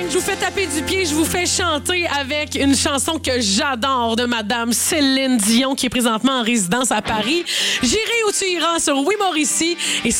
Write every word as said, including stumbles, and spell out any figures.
je vous fais taper du pied, je vous fais chanter avec une chanson que j'adore de Madame Céline Dion, qui est présentement en résidence à Paris. J'irai où tu iras sur Oui Mauricie. Et